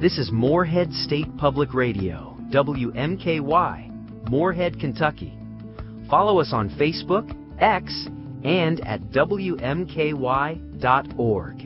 This is Moorhead State Public Radio, WMKY, Moorhead, Kentucky. Follow us on Facebook, X, and at WMKY.org.